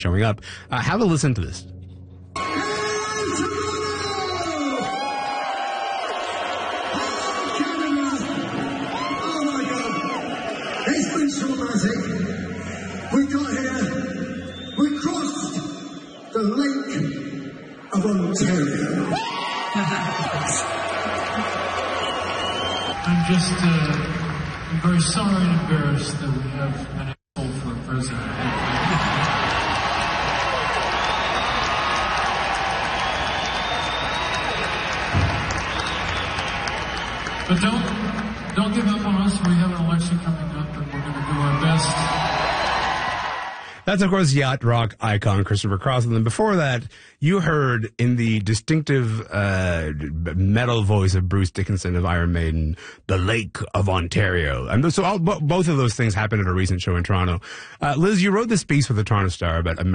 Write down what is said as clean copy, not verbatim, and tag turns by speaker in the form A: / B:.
A: showing up. Have a listen to this.
B: It's been traumatic. We got here. We crossed the Lake of Ontario.
C: I'm very sorry and embarrassed that we have an asshole for a president. But don't give up on us. We have an election coming up, and we're going to do our best.
A: That's, of course, yacht rock icon Christopher Cross. And then before that, you heard in the distinctive metal voice of Bruce Dickinson of Iron Maiden, the Lake of Ontario. And so both of those things happened at a recent show in Toronto. Liz, you wrote this piece for the Toronto Star about America.